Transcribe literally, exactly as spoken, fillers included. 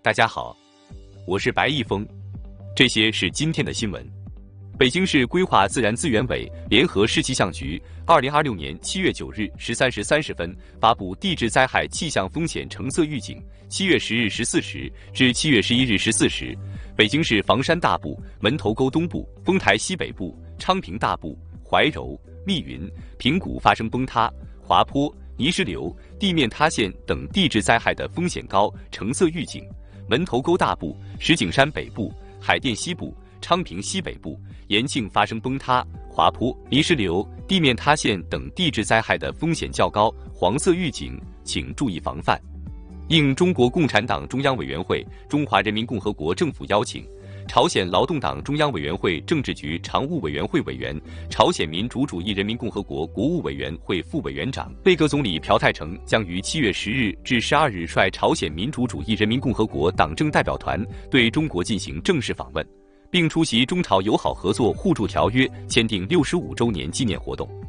大家好，我是白毅峰，这些是今天的新闻。北京市规划自然资源委联合市气象局，二零二六年七月九日十三时三十分发布地质灾害气象风险橙色预警。七月十日十四时至七月十一日十四时，北京市房山大部、门头沟东部、丰台西北部、昌平大部、怀柔、密云、平谷发生崩塌、滑坡、泥石流、地面塌陷等地质灾害的风险高橙色预警。门头沟大部、石景山北部、海淀西部、昌平西北部、延庆发生崩塌、滑坡、泥石流、地面塌陷等地质灾害的风险较高，黄色预警，请注意防范。应中国共产党中央委员会、中华人民共和国政府邀请，朝鲜劳动党中央委员会政治局常务委员会委员、朝鲜民主主义人民共和国国务委员会副委员长、内阁总理朴泰成将于七月十日至十二日率朝鲜民主主义人民共和国党政代表团对中国进行正式访问，并出席中朝友好合作互助条约签订六十五周年纪念活动。